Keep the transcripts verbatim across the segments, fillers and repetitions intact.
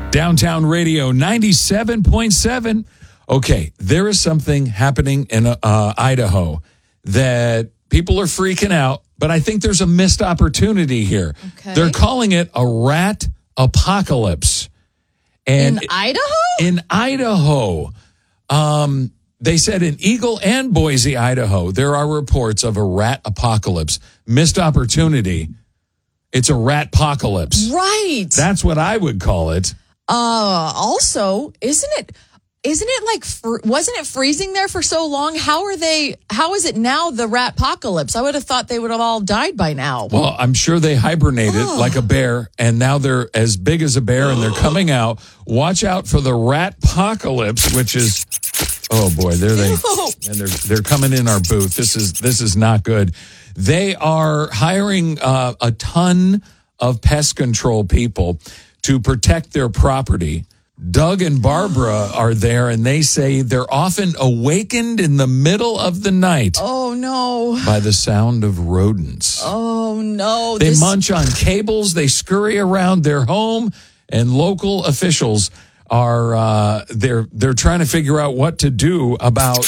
Downtown Radio ninety-seven point seven. Okay, there is something happening in uh, Idaho that people are freaking out, but I think there's a missed opportunity here. Okay. They're calling it a rat apocalypse. And in Idaho? In Idaho. Um, they said in Eagle and Boise, Idaho, there are reports of a rat apocalypse. Missed opportunity. It's a rat apocalypse. Right. That's what I would call it. Uh, also, isn't it, isn't it like, fr- wasn't it freezing there for so long? How are they, how is it now the rat apocalypse? I would have thought they would have all died by now. Well, I'm sure they hibernated oh. like a bear, and now they're as big as a bear, and they're coming out. Watch out for the rat apocalypse, which is, oh boy, there they, and they're, they're coming in our booth. This is, this is not good. They are hiring uh, a ton of pest control people to protect their property. Doug and Barbara are there, and they say they're often awakened in the middle of the night. Oh, no. By the sound of rodents. Oh, no. They this... munch on cables. They scurry around their home, and local officials are uh, they're they're trying to figure out what to do about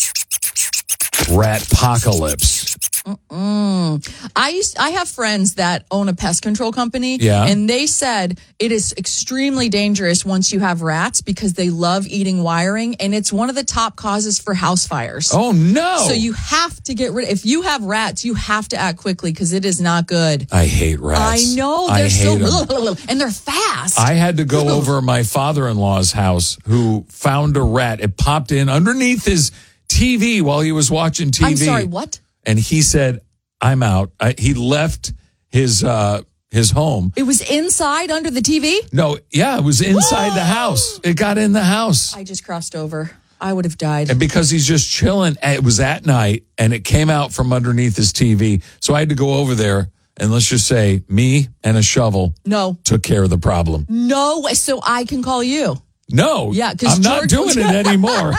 rat apocalypse. Mm-mm. I used, I have friends that own a pest control company, yeah. and they said it is extremely dangerous once you have rats because they love eating wiring, and it's one of the top causes for house fires. Oh, no. So you have to get rid of, if you have rats, you have to act quickly because it is not good. I hate rats. I know. They're I so, hate them. and they're fast. I had to go over my father-in-law's house who found a rat. It popped in underneath his T V while he was watching T V. I'm sorry, what? And he said, I'm out. I, he left his uh, his home. It was inside under the T V? No, yeah, it was inside Whoa! the house. It got in the house. I just crossed over. I would have died. And because he's just chilling, it was at night, and it came out from underneath his T V. So I had to go over there, and let's just say me and a shovel no. took care of the problem. No way. So I can call you. No, yeah, I'm George not doing it anymore.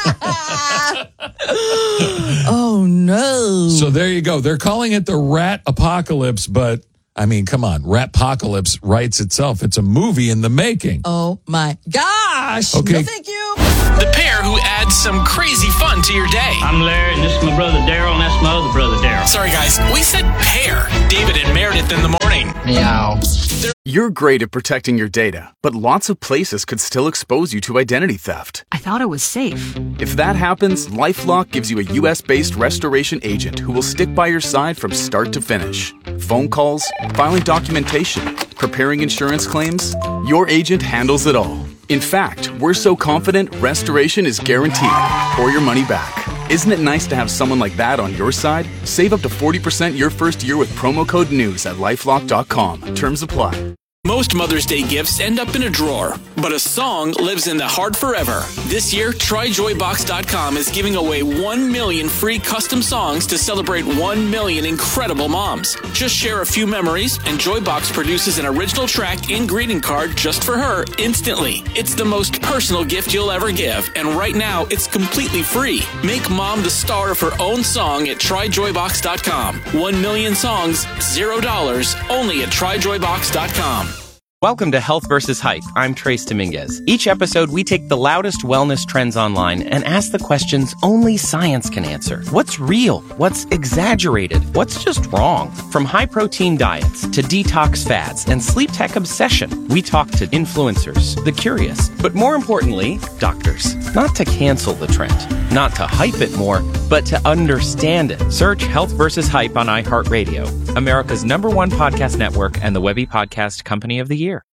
Oh, no. So there you go. They're calling it the rat apocalypse, but I mean, come on. Rat apocalypse writes itself. It's a movie in the making. Oh, my gosh. Okay. No, thank you. The pair who adds some crazy fun to your day. I'm Larry, and this is my brother Daryl, and that's my other brother Daryl. Sorry, guys. We said pair. David and Meredith in the morning. Meow. You're great at protecting your data, but lots of places could still expose you to identity theft. I thought it was safe. If that happens, LifeLock gives you a U S-based restoration agent who will stick by your side from start to finish. Phone calls, filing documentation, preparing insurance claims, your agent handles it all. In fact, we're so confident restoration is guaranteed or your money back. Isn't it nice to have someone like that on your side? Save up to forty percent your first year with promo code NEWS at lifelock dot com. Terms apply. Most Mother's Day gifts end up in a drawer, but a song lives in the heart forever. This year, try joy box dot com is giving away one million free custom songs to celebrate one million incredible moms. Just share a few memories, and Joybox produces an original track and greeting card just for her instantly. It's the most personal gift you'll ever give, and right now, it's completely free. Make mom the star of her own song at try joy box dot com. One million songs, zero dollars, only at try joy box dot com. Welcome to Health versus Hype. I'm Trace Dominguez. Each episode, we take the loudest wellness trends online and ask the questions only science can answer. What's real? What's exaggerated? What's just wrong? From high-protein diets to detox fads and sleep tech obsession, we talk to influencers, the curious, but more importantly, doctors. Not to cancel the trend, not to hype it more, but to understand it. Search Health versus Hype on iHeartRadio, America's number one podcast network and the Webby Podcast Company of the Year.